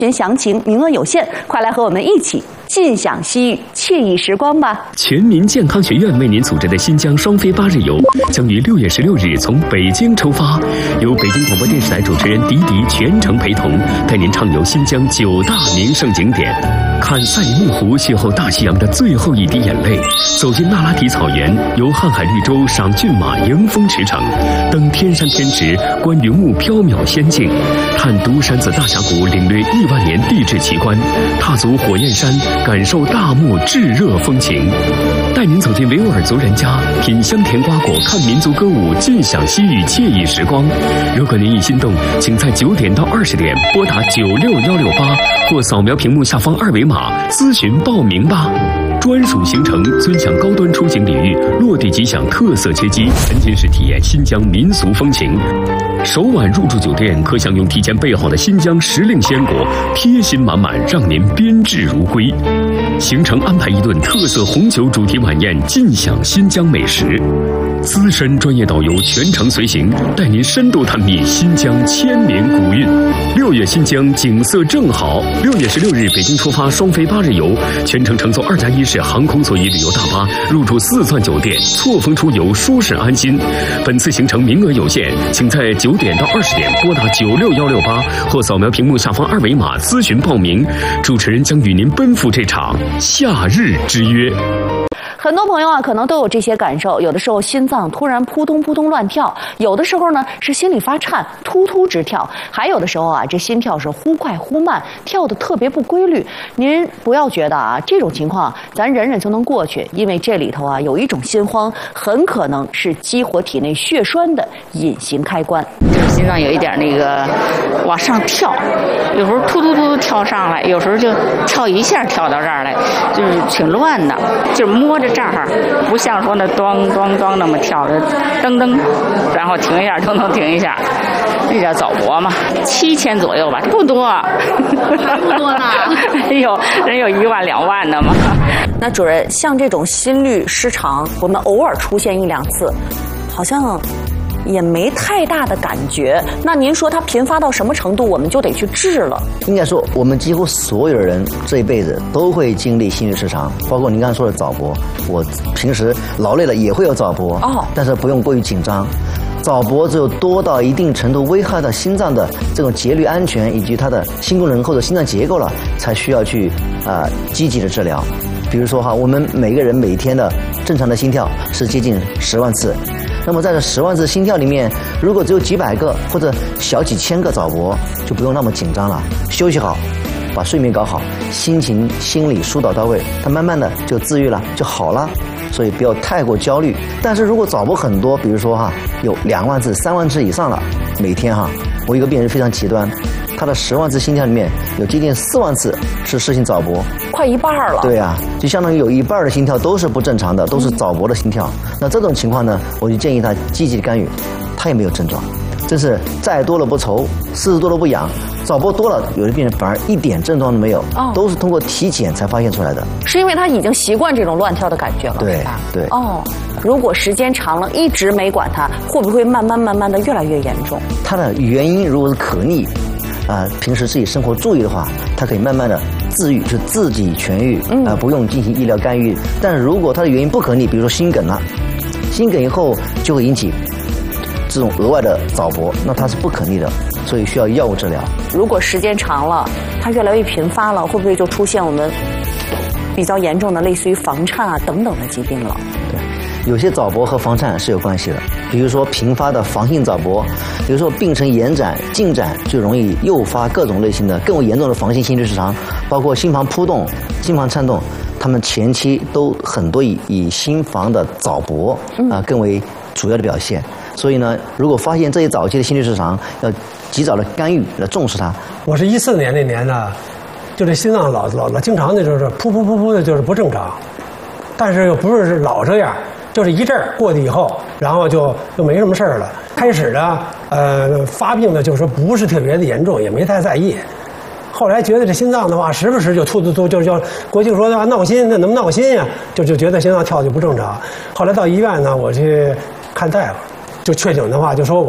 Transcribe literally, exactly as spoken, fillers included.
详情，名额有限，快来和我们一起尽享西域惬意时光吧！ 全民健康学院为您组织的新疆双飞八日游将于六月十六日从北京出发，由北京广播电视台主持人迪迪全程陪同，带您畅游新疆九大名胜景点，看赛里木湖邂逅大西洋的最后一滴眼泪，走进那拉提草原，游瀚海绿洲赏骏马迎风驰骋，登天山天池观云雾缥缈仙境，看独山子大峡谷领略亿万年地质奇观，踏足火焰山感受大漠炙热风情，带您走进维吾尔族人家，品香甜瓜果，看民族歌舞，尽享西域惬意时光。如果您已心动，请在九点到二十点拨打九六幺六八，或扫描屏幕下方二维码咨询报名吧。专属行程，尊享高端出行礼遇，落地即享特色接机，沉浸式体验新疆民俗风情。首晚入住酒店可享用提前备好的新疆时令鲜果，贴心满满，让您宾至如归。行程安排一顿特色红酒主题晚宴，尽享新疆美食。资深专业导游全程随行，带您深度探秘新疆千年古韵。六月新疆景色正好，六月十六日北京出发双飞八日游，全程乘坐二加一式航空座椅旅游大巴，入住四钻酒店，错峰出游，舒适安心。本次行程名额有限，请在九点到二十点拨打九六幺六八，或扫描屏幕下方二维码咨询报名。主持人将与您奔赴这场夏日之约。 很多朋友啊，可能都有这些感受，有的时候心脏突然扑通扑通乱跳，有的时候呢是心里发颤，突突直跳，还有的时候啊，这心跳是忽快忽慢，跳得特别不规律。您不要觉得啊，这种情况咱忍忍就能过去，因为这里头啊有一种心慌，很可能是激活体内血栓的隐形开关。 心脏有一点那个往上跳，有时候突突突跳上来，有时候就跳一下跳到这儿来，就是挺乱的，就是摸着这儿，不像说那咚咚咚那么跳的，噔噔，然后停一下，噔噔停一下，那叫早搏嘛，七千左右吧，不多， 不多呢， 有人有一万两万的嘛。 那主任，像这种心律失常，我们偶尔出现一两次，好像也没太大的感觉。那您说它频发到什么程度，我们就得去治了？ 应该说，我们几乎所有人这一辈子都会经历心律失常，包括您刚才说的早搏。我平时劳累了也会有早搏，哦，但是不用过于紧张。早搏只有多到一定程度危害到心脏的这种节律安全以及它的心功能或者心脏结构了，才需要去啊、呃、积极的治疗。比如说哈，我们每个人每天的正常的心跳是接近十万次。那么在这十万次心跳里面，如果只有几百个或者小几千个早搏，就不用那么紧张了，休息好，把睡眠搞好，心情心理疏导到位，它慢慢的就治愈了，就好了。所以不要太过焦虑。但是如果早搏很多，比如说哈有两万次、三万次以上了，每天哈，我一个病人非常极端，他的十万次心跳里面有接近四万次是室性早搏， 快一半了。 对啊，就相当于有一半的心跳都是不正常的，都是早搏的心跳。嗯、那这种情况呢，我就建议他积极的干预，他也没有症状，真是债多了不愁，柿子多了不痒。早搏多了，有的病人反而一点症状都没有，哦、都是通过体检才发现出来的。 是因为他已经习惯这种乱跳的感觉了， 对是吧？ 对。 哦，如果时间长了，一直没管它，会不会慢慢慢慢的越来越严重？ 它的原因如果是可逆，啊、呃，平时自己生活注意的话，它可以慢慢的自愈，就自己痊愈，啊、嗯呃，不用进行医疗干预。但如果它的原因不可逆，比如说心梗了，心梗以后就会引起这种额外的早搏，那它是不可逆的，所以需要药物治疗。 如果时间长了，它越来越频发了，会不会就出现我们比较严重的类似于房颤啊等等的疾病了？ 对，有些早搏和房颤是有关系的，比如说频发的房性早搏，比如说病程延展进展就容易诱发各种类型的更为严重的房性心律失常，包括心房扑动、心房颤动，他们前期都很多以以心房的早搏啊、呃、更为主要的表现。所以呢，如果发现这一早期的心律失常，要及早的干预，来重视它。 我是一四年那年呢，就这心脏老老老经常的就是噗噗噗噗的，就是不正常，但是又不是老这样，就是一阵儿过去以后，然后就就没什么事儿了。开始呢，呃，发病的就是说不是特别的严重，也没太在意。后来觉得这心脏的话，时不时就突突突，就是叫国际说的话闹心，那能不闹心呀？就就觉得心脏跳就不正常。后来到医院呢，我去看大夫。就确诊的话，就说我